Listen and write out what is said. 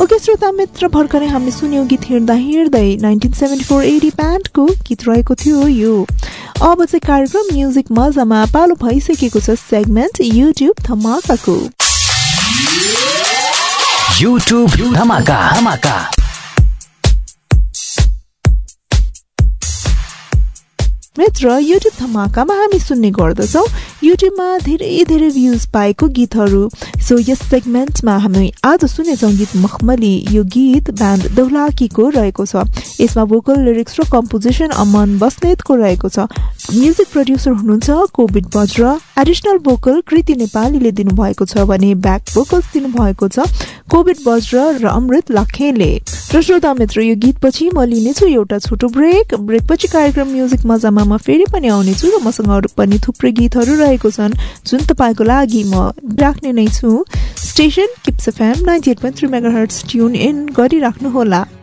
Okay श्रोता मित्र, भर्खरै हामी सुन्यौं गीत हिँड्दा हिँड्दै 1974 80 ब्यान्डको गीत रहेको थियो यो। अब चाहिँ कार्यक्रम म्युजिक मजामा पालो भइसकेको छ सेगमेन्ट युट्युब धमाकाको। युट्युब धमाका। मित्र, युट्युब धमाकामा हामी सुन्ने गर्दछौं युट्युबमा धेरै भ्युज पाएको गीतहरू। सो यस सेगमेन्टमा हामी आज सुन्नेछौं गीत मखमली। यो गीत ब्यान्ड दौलाकीको रहेको छ। यसमा भोकल, लिरिक्स र कम्पोजिसन अमन बस्नेतको रहेको छ। म्युजिक प्रोड्युसर हुनुहुन्छ कोविड बज्र। एडिसनल भोकल कृति नेपालीले दिनुभएको छ भने ब्याक भोकल्स दिनुभएको छ कोविड बज्र र अमृत लाखेले। र श्रोता मित्र, यो गीतपछि म लिनेछु एउटा छोटो ब्रेक। ब्रेकपछि कार्यक्रम म्युजिक मजामा म फेरि पनि आउनेछु र मसँग अरू पनि थुप्रै गीतहरू रहेको छन् जुन तपाईको लागि म राख्ने नै छु। Station kips FM 98.3 megahertz tune in गरिराख्नुहोला।